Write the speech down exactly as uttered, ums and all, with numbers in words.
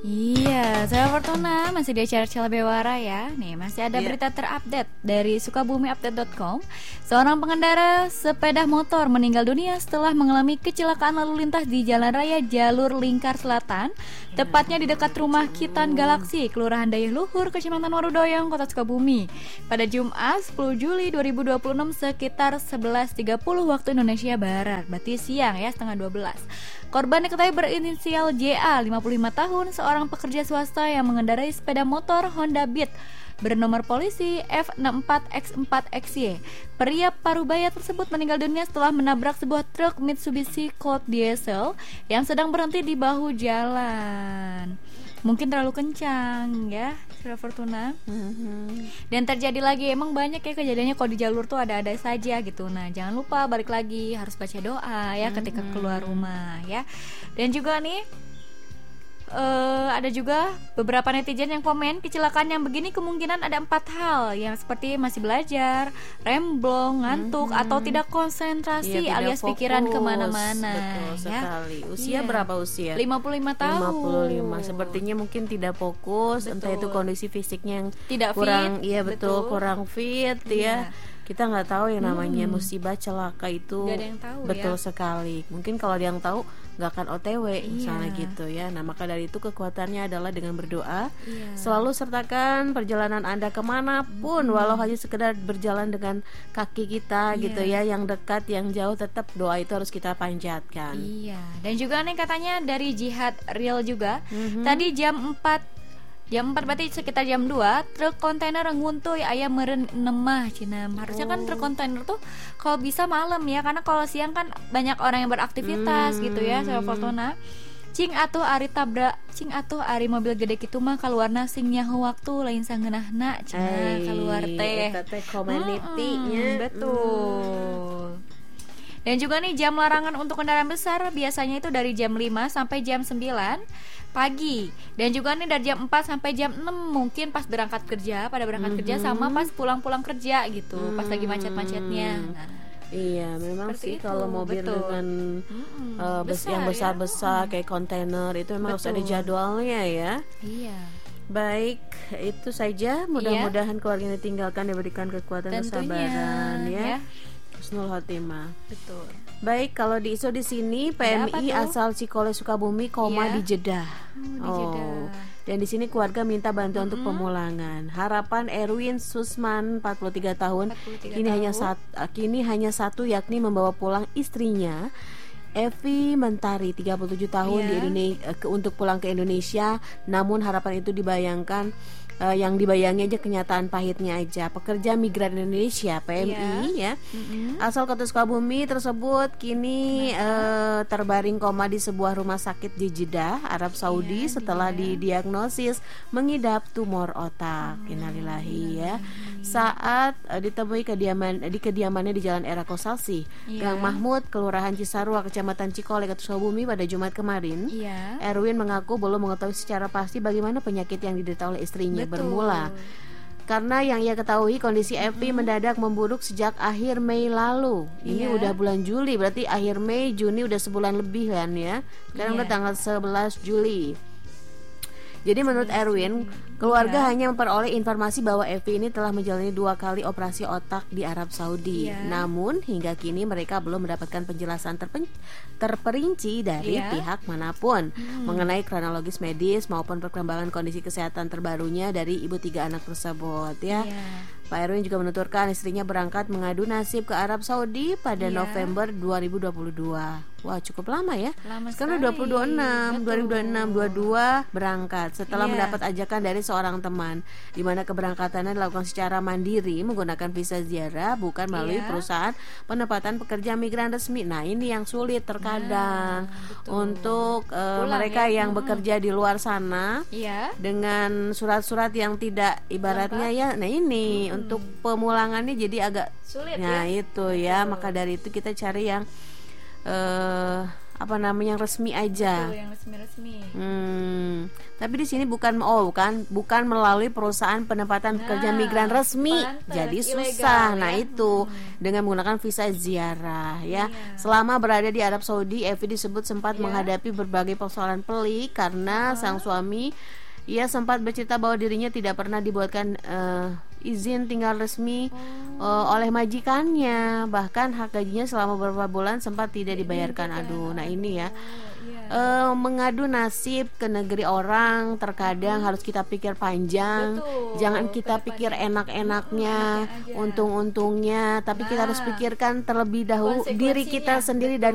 Iya, saya Fortuna masih di acara Cela Bewara ya. Nih, masih ada Iya. berita terupdate dari sukabumi update dot com. Seorang pengendara sepeda motor meninggal dunia setelah mengalami kecelakaan lalu lintas di Jalan Raya Jalur Lingkar Selatan, tepatnya di dekat rumah Kitan Galaksi, Kelurahan Dayuh Luhur, Kecamatan Warudoyong, Kota Sukabumi, pada Jumat sepuluh Juli dua ribu dua puluh enam sekitar sebelas tiga puluh waktu Indonesia Barat. Berarti siang ya, setengah dua belas. Korban diketahui berinisial J A, lima puluh lima tahun, seorang pekerja swasta yang mengendarai sepeda motor Honda Beat bernomor polisi F enam empat X empat X Y. Pria Parubaya tersebut meninggal dunia setelah menabrak sebuah truk Mitsubishi Colt diesel yang sedang berhenti di bahu jalan. Mungkin terlalu kencang ya, Surya Fortuna. Mm-hmm. Dan terjadi lagi, emang banyak ya kejadiannya kalau di jalur tuh ada-ada saja gitu. Nah, jangan lupa balik lagi harus baca doa ya ketika mm-hmm. keluar rumah ya. Dan juga nih Uh, ada juga beberapa netizen yang komen kecelakaan yang begini kemungkinan ada empat hal, yang seperti masih belajar, remblong, ngantuk, mm-hmm. atau tidak konsentrasi ya, alias tidak pikiran fokus. kemana-mana. Betul ya. sekali. Usia yeah. berapa usia? lima puluh lima tahun. lima puluh lima. Sepertinya mungkin tidak fokus. Betul. Entah itu kondisi fisiknya yang tidak kurang, fit. Iya betul, betul, kurang fit yeah. ya. Kita nggak tahu yang namanya hmm. musibah celaka itu. Gak ada yang tahu, betul ya. sekali. Mungkin kalau ada yang tahu nggak akan O T W iya. misalnya gitu ya. Nah maka dari itu kekuatannya adalah dengan berdoa. Iya. Selalu sertakan perjalanan Anda kemanapun, hmm. walau hanya sekedar berjalan dengan kaki kita iya. gitu ya. Yang dekat, yang jauh, tetap doa itu harus kita panjatkan. Iya. Dan juga nih katanya dari Jihad Real juga. Mm-hmm. Tadi jam empat Jam empat berarti sekitar jam dua truk kontainer nguntuy aya meureun nemah cenah. Harusnya kan truk kontainer tuh kalau bisa malam ya, karena kalau siang kan banyak orang yang beraktivitas hmm. gitu ya, Surya Fortuna. Cing atuh ari tabrak, cing atuh ari mobil gede kitu mah kaluarna sing nyaho waktu lain sangeunahna cenah kaluar teh. Eta teh community-nya. Betul. Dan juga nih jam larangan untuk kendaraan besar biasanya itu dari jam lima sampai jam sembilan pagi. Dan juga nih dari jam empat sampai jam enam mungkin pas berangkat kerja, pada berangkat mm-hmm. kerja sama pas pulang-pulang kerja gitu, mm-hmm. pas lagi macet-macetnya. Nah, iya, memang sih itu, kalau mobil betul. dengan mm-hmm. uh, bus besar, yang besar-besar ya? kayak kontainer itu memang betul. harus ada jadwalnya ya. Iya. Baik, itu saja. Mudah-mudahan iya. keluarga yang ditinggalkan diberikan kekuatan dan kesabaran ya. ya. Husnul khotimah. Betul. Baik, kalau di isu di sini P M I asal Cikole Sukabumi koma yeah. di Jeddah. Oh, di Jeddah. Oh. Dan di sini keluarga minta bantuan mm-hmm. untuk pemulangan. Harapan Erwin Susman empat puluh tiga tahun empat puluh tiga kini tahun. hanya satu kini hanya satu yakni membawa pulang istrinya Evi Mentari tiga puluh tujuh tahun yeah. di Indonesia ke, untuk pulang ke Indonesia. Namun harapan itu dibayangkan Uh, yang dibayangi aja kenyataan pahitnya aja. Pekerja migran Indonesia P M I yeah. ya mm-hmm. asal Kota Sukabumi tersebut kini uh, terbaring koma di sebuah rumah sakit di Jeddah, Arab Saudi yeah, setelah yeah. didiagnosis mengidap tumor otak. oh, Innalillahi ya. Saat uh, ditemui kediaman di kediamannya di Jalan Era Kosasi, yeah. Gang Mahmud, Kelurahan Cisarua, Kecamatan Cikole, Kota Sukabumi pada Jumat kemarin. yeah. Erwin mengaku belum mengetahui secara pasti bagaimana penyakit yang diderita oleh istrinya Betul. bermula. Karena yang ia ketahui kondisi Evi hmm. mendadak memburuk sejak akhir Mei lalu. Ini yeah. udah bulan Juli, berarti akhir Mei, Juni udah sebulan lebih kan ya. Sekarang yeah. udah tanggal sebelas Juli. Jadi menurut Erwin, keluarga yeah. hanya memperoleh informasi bahwa Evi ini telah menjalani dua kali operasi otak di Arab Saudi. Yeah. Namun hingga kini mereka belum mendapatkan penjelasan terpen- terperinci dari yeah. pihak manapun hmm. mengenai kronologis medis maupun perkembangan kondisi kesehatan terbarunya dari ibu tiga anak tersebut ya. Yeah. Pak Erwin juga menuturkan istrinya berangkat mengadu nasib ke Arab Saudi pada yeah. November dua ribu dua puluh dua. Wah, cukup lama ya. Lama Sekarang dua ribu dua puluh enam, dua ribu dua puluh enam, dua puluh dua berangkat setelah yeah. mendapat ajakan dari seorang teman, di mana keberangkatannya dilakukan secara mandiri menggunakan visa ziarah bukan melalui yeah. perusahaan penempatan pekerja migran resmi. Nah, ini yang sulit terkadang nah, untuk uh, mereka ya. yang hmm. bekerja di luar sana yeah. dengan surat-surat yang tidak ibaratnya Lengkap. ya. Nah, ini hmm. untuk pemulangannya jadi agak sulit nah, ya. itu ya. Betul. Maka dari itu kita cari yang Uh, apa namanya yang resmi aja. Betul, yang resmi-resmi. Hmm. Tapi Tapi di sini bukan oh bukan bukan melalui perusahaan penempatan Nah, pekerja migran resmi. pantes, Jadi ilegal, susah. Nah, ya. itu Hmm. dengan menggunakan visa ziarah ya. Iya. Selama berada di Arab Saudi, Evi disebut sempat Iya. menghadapi berbagai persoalan pelik karena sang suami ia sempat bercerita bahwa dirinya tidak pernah dibuatkan eh, izin tinggal resmi Oh. eh, oleh majikannya. Bahkan hak gajinya selama beberapa bulan sempat tidak dibayarkan. Aduh, nah ini ya. Oh, iya. Eh, mengadu nasib ke negeri orang terkadang harus kita pikir panjang. Betul, Jangan kita pikir pikir enak-enaknya, enaknya aja. untung-untungnya, tapi kita harus Nah, pikirkan terlebih dahulu diri kita konsekuensinya. sendiri dan